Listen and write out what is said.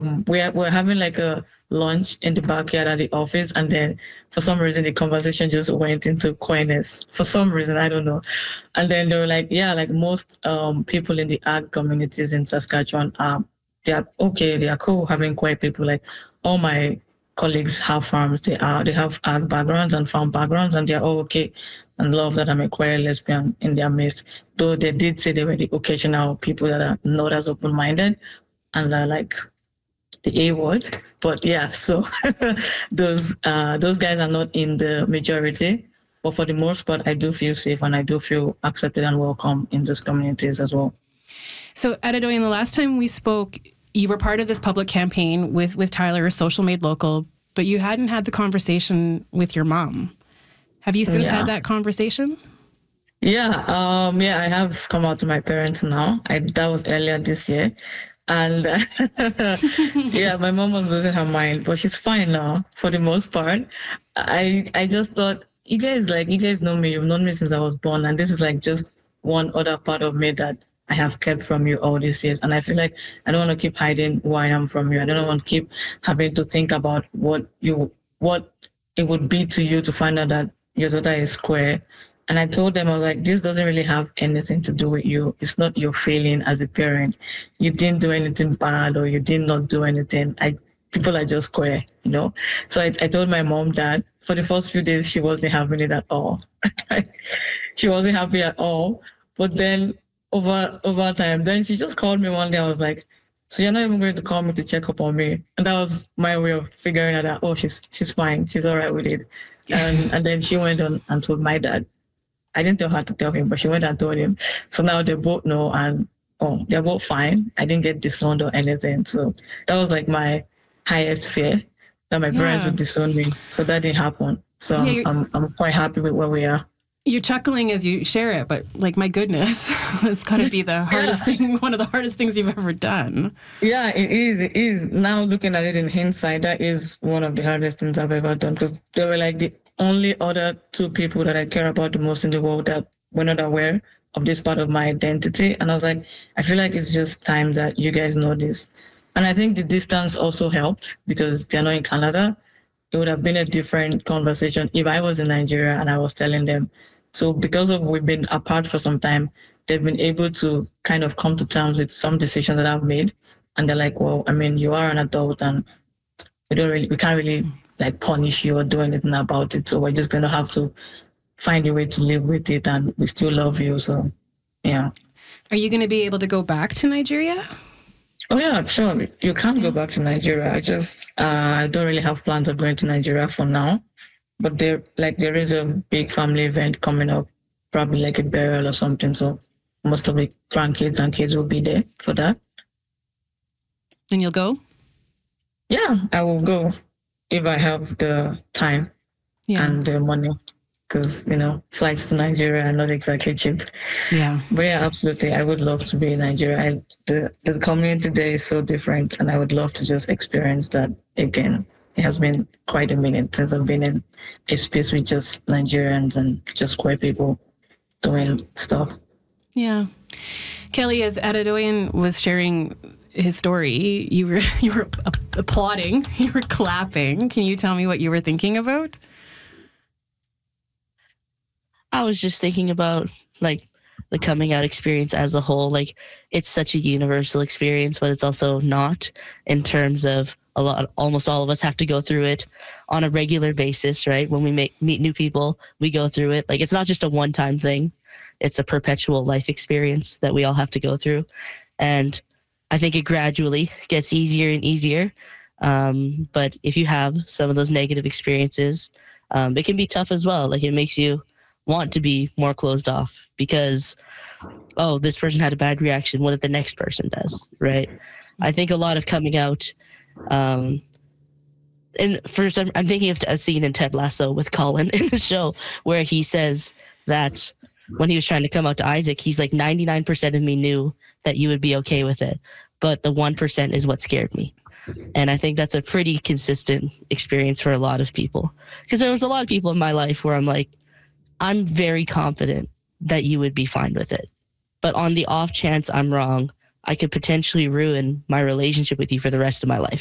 we're having like a lunch in the backyard at the office, and then for some reason the conversation just went into queerness. For some reason, I don't know. And then they were like, yeah, like most people in the ag communities in Saskatchewan they are okay, they are cool having queer people. Like all my colleagues have farms, they have ag backgrounds and farm backgrounds, and they're all okay and love that I'm a queer lesbian in their midst. Though they did say there were the occasional people that are not as open minded and are like the A word. But yeah, so those guys are not in the majority. But for the most part, I do feel safe and I do feel accepted and welcome in those communities as well. So, Adedoyin, the last time we spoke, you were part of this public campaign with Tyler, Social Made Local, but you hadn't had the conversation with your mom. Have you since had that conversation? Yeah, I have come out to my parents now. That was earlier this year. And yeah, my mom was losing her mind, but she's fine now for the most part. I just thought, you guys know me, you've known me since I was born, and this is like just one other part of me that I have kept from you all these years. And I feel like I don't want to keep hiding who I am from you. I don't want to keep having to think about what it would be to you to find out that your daughter is queer. And I told them, I was like, this doesn't really have anything to do with you. It's not your failing as a parent. You didn't do anything bad or you did not do anything. People are just queer, you know? So I told my mom that for the first few days, she wasn't having it at all. She wasn't happy at all. But then over time, then she just called me one day. I was like, so you're not even going to call me to check up on me? And that was my way of figuring out that, oh, she's fine. She's all right with it. And then she went on and told my dad. I didn't tell her to tell him, but she went and told him. So now they both know and they're both fine. I didn't get disowned or anything. So that was like my highest fear, that my parents would disown me. So that didn't happen. So I'm quite happy with where we are. You're chuckling as you share it, but like, my goodness, it's got to be the hardest thing, one of the hardest things you've ever done. Yeah, it is. It is. Now looking at it in hindsight, that is one of the hardest things I've ever done, because they were like the only other two people that I care about the most in the world that were not aware of this part of my identity. And I was like, I feel like it's just time that you guys know this. And I think the distance also helped because they're not in Canada. It would have been a different conversation if I was in Nigeria and I was telling them. So because of we've been apart for some time, they've been able to kind of come to terms with some decisions that I've made. And they're like, well, I mean, you are an adult and we can't really like punish you or do anything about it. So we're just going to have to find a way to live with it, and we still love you. So, yeah. Are you going to be able to go back to Nigeria? Oh, yeah, sure. You can go back to Nigeria. I just don't really have plans of going to Nigeria for now. But there is a big family event coming up, probably like a burial or something. So most of the grandkids and kids will be there for that. And you'll go? Yeah, I will go if I have the time and the money. Because, flights to Nigeria are not exactly cheap. Yeah. But yeah, absolutely. I would love to be in Nigeria. The community there is so different, and I would love to just experience that again. It has been quite a minute since I've been in a space with just Nigerians and just queer people doing stuff. Yeah. Kelly, as Adedoyin was sharing his story, you were applauding, you were clapping. Can you tell me what you were thinking about? I was just thinking about like the coming out experience as a whole. Like, it's such a universal experience, but it's also not, in terms of almost all of us have to go through it on a regular basis, right? When we meet new people, we go through it. Like, it's not just a one-time thing. It's a perpetual life experience that we all have to go through. And I think it gradually gets easier and easier. But if you have some of those negative experiences, it can be tough as well. Like, it makes you want to be more closed off because, oh, this person had a bad reaction. What if the next person does, right? I think a lot of coming out, and I'm thinking of a scene in Ted Lasso with Colin in the show where he says that when he was trying to come out to Isaac, he's like, 99% of me knew that you would be okay with it, but the 1% is what scared me. And I think that's a pretty consistent experience for a lot of people, because there was a lot of people in my life where I'm like, I'm very confident that you would be fine with it, but on the off chance I'm wrong, I could potentially ruin my relationship with you for the rest of my life.